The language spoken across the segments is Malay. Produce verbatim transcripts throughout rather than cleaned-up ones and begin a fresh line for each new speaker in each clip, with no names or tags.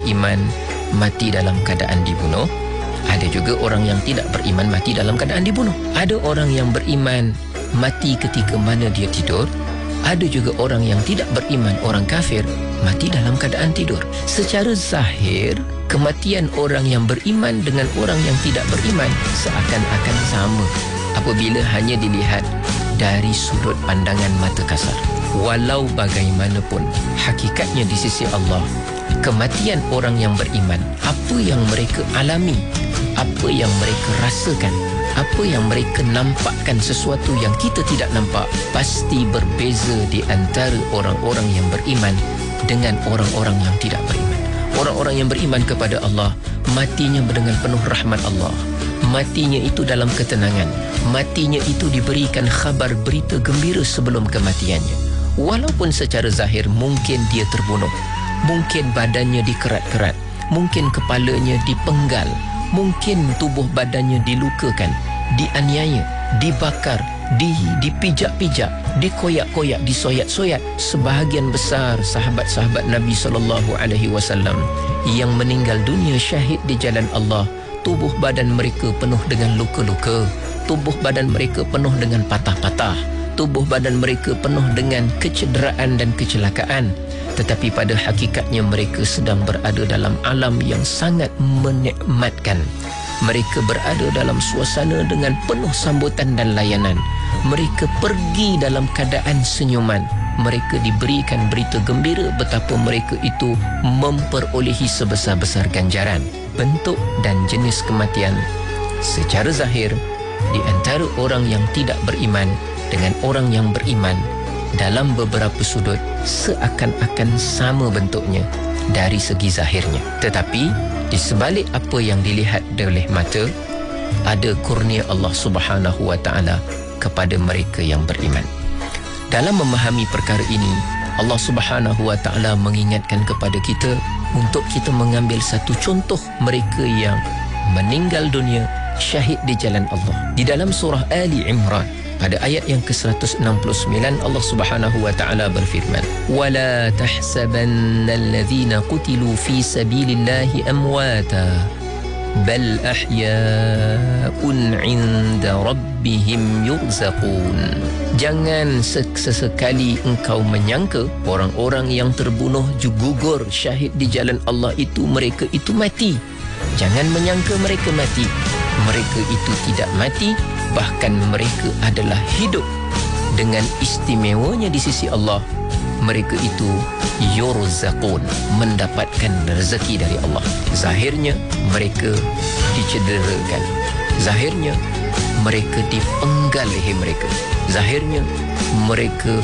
beriman mati dalam keadaan dibunuh. Ada juga orang yang tidak beriman mati dalam keadaan dibunuh. Ada orang yang beriman mati ketika mana dia tidur. Ada juga orang yang tidak beriman, orang kafir, mati dalam keadaan tidur. Secara zahir, kematian orang yang beriman dengan orang yang tidak beriman seakan-akan sama apabila hanya dilihat dari sudut pandangan mata kasar. Walau bagaimanapun, hakikatnya di sisi Allah, kematian orang yang beriman, apa yang mereka alami, apa yang mereka rasakan, apa yang mereka nampakkan, sesuatu yang kita tidak nampak, pasti berbeza di antara orang-orang yang beriman dengan orang-orang yang tidak beriman. Orang-orang yang beriman kepada Allah, matinya dengan penuh rahmat Allah. Matinya itu dalam ketenangan. Matinya itu diberikan khabar berita gembira sebelum kematiannya. Walaupun secara zahir mungkin dia terbunuh, mungkin badannya dikerat-kerat, mungkin kepalanya dipenggal, mungkin tubuh badannya dilukakan, dianiaya, dibakar, di, dipijak-pijak, dikoyak-koyak, disoyat-soyat. Sebahagian besar sahabat-sahabat Nabi sallallahu alaihi wasallam yang meninggal dunia syahid di jalan Allah, tubuh badan mereka penuh dengan luka-luka, tubuh badan mereka penuh dengan patah-patah, tubuh badan mereka penuh dengan kecederaan dan kecelakaan. Tetapi pada hakikatnya mereka sedang berada dalam alam yang sangat menikmatkan. Mereka berada dalam suasana dengan penuh sambutan dan layanan. Mereka pergi dalam keadaan senyuman. Mereka diberikan berita gembira betapa mereka itu memperolehi sebesar-besar ganjaran. Bentuk dan jenis kematian secara zahir di antara orang yang tidak beriman dengan orang yang beriman dalam beberapa sudut seakan-akan sama bentuknya dari segi zahirnya. Tetapi di sebalik apa yang dilihat oleh mata, ada kurnia Allah Subhanahu wa taala kepada mereka yang beriman. Dalam memahami perkara ini, Allah Subhanahu wa taala mengingatkan kepada kita untuk kita mengambil satu contoh mereka yang meninggal dunia syahid di jalan Allah. Di dalam surah Ali Imran pada ayat yang ke seratus enam puluh sembilan, Allah Subhanahu wa taala berfirman, "Wala tahsabanna alladhina qutilu fi sabilillahi amwata bal ahya'un 'inda rabbihim yurzaqun." Jangan sesekali engkau menyangka orang-orang yang terbunuh gugur syahid di jalan Allah itu mereka itu mati. Jangan menyangka mereka mati. Mereka itu tidak mati, bahkan mereka adalah hidup. Dengan istimewanya di sisi Allah, mereka itu yurzaqun, mendapatkan rezeki dari Allah. Zahirnya mereka dicederakan, zahirnya mereka dipenggal leher mereka, zahirnya mereka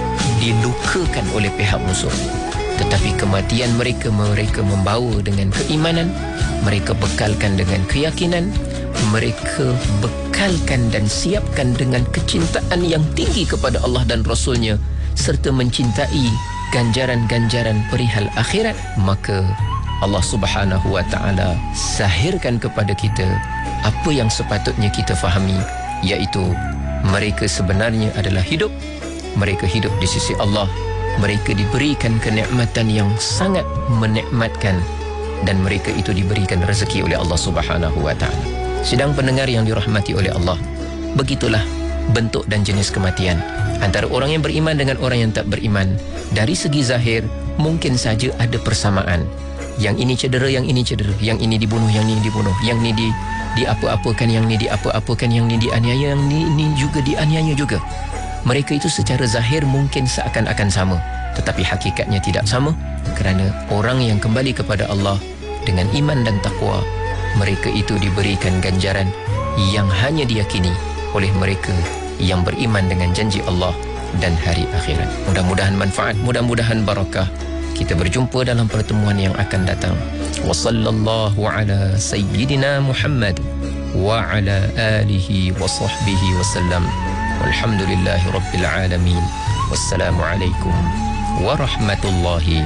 dilukakan oleh pihak musuh. Tetapi kematian mereka mereka membawa dengan keimanan, mereka bekalkan dengan keyakinan, mereka bekalkan dan siapkan dengan kecintaan yang tinggi kepada Allah dan Rasulnya, serta mencintai ganjaran-ganjaran perihal akhirat. Maka Allah Subhanahu wa taala zahirkan kepada kita apa yang sepatutnya kita fahami, iaitu mereka sebenarnya adalah hidup. Mereka hidup di sisi Allah. Mereka diberikan kenikmatan yang sangat menikmatkan, dan mereka itu diberikan rezeki oleh Allah Subhanahu wa taala. Sidang pendengar yang dirahmati oleh Allah, begitulah bentuk dan jenis kematian antara orang yang beriman dengan orang yang tak beriman. Dari segi zahir mungkin saja ada persamaan. Yang ini cedera, yang ini cedera, yang ini dibunuh, yang ini dibunuh, yang ini di diapa-apakan, yang ini diapa-apakan, yang ini dianiaya, yang ini, ini juga dianiaya juga. Mereka itu secara zahir mungkin seakan-akan sama, tetapi hakikatnya tidak sama, kerana orang yang kembali kepada Allah dengan iman dan takwa, mereka itu diberikan ganjaran yang hanya diyakini oleh mereka yang beriman dengan janji Allah dan hari akhirat. Mudah-mudahan manfaat, mudah-mudahan barakah. Kita berjumpa dalam pertemuan yang akan datang. Wa sallallahu ala sayyidina Muhammad wa ala alihi wa sahbihi wa sallam. Walhamdulillahi rabbil alamin. Wassalamualaikum warahmatullahi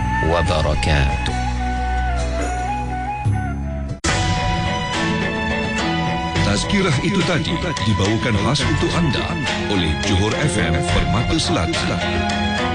wabarakatuh.
Tazkirah itu tadi dibawakan khas untuk anda oleh Johor F M Permata Selatan.